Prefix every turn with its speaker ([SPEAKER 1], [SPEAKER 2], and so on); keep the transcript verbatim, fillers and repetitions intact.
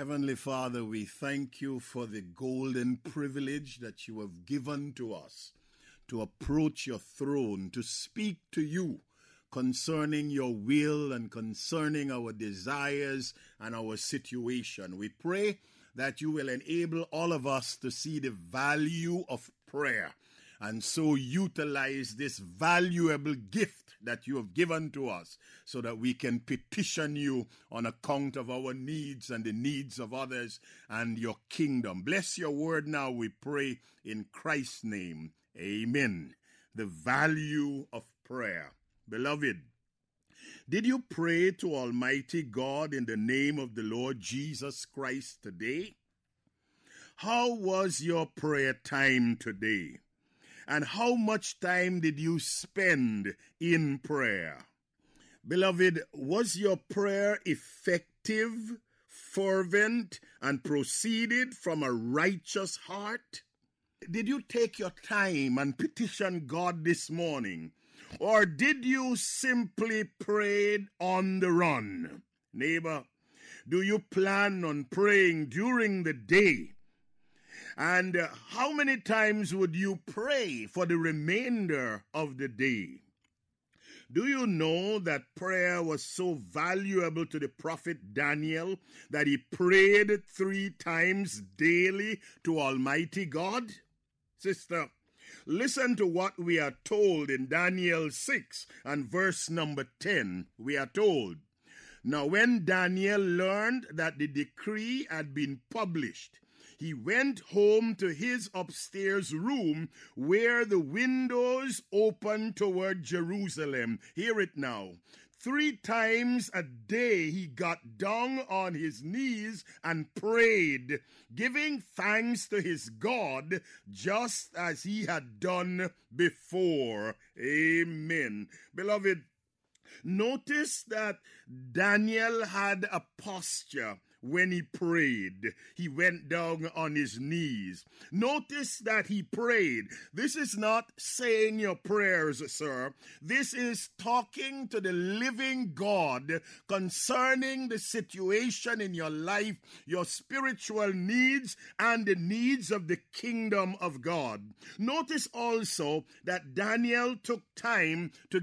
[SPEAKER 1] Heavenly Father, we thank you for the golden privilege that you have given to us to approach your throne, to speak to you concerning your will and concerning our desires and our situation. We pray that you will enable all of us to see the value of prayer and so utilize this valuable gift that you have given to us so that we can petition you on account of our needs and the needs of others and your kingdom. Bless your word now, we pray in Christ's name. Amen. The value of prayer. Beloved, did you pray to Almighty God in the name of the Lord Jesus Christ today? How was your prayer time today? And how much time did you spend in prayer? Beloved, was your prayer effective, fervent, and proceeded from a righteous heart? Did you take your time and petition God this morning? Or did you simply pray on the run? Neighbor, do you plan on praying during the day? And uh, how many times would you pray for the remainder of the day? Do you know that prayer was so valuable to the prophet Daniel that he prayed three times daily to Almighty God? Sister, listen to what we are told in Daniel six and verse number ten. We are told, "Now when Daniel learned that the decree had been published, he went home to his upstairs room where the windows opened toward Jerusalem." Hear it now. Three times a day he got down on his knees and prayed, giving thanks to his God, just as he had done before. Amen. Beloved, notice that Daniel had a posture when he prayed. He went down on his knees. Notice that he prayed. This is not saying your prayers, sir. This is talking to the living God concerning the situation in your life, your spiritual needs, and the needs of the kingdom of God. Notice also that Daniel took time to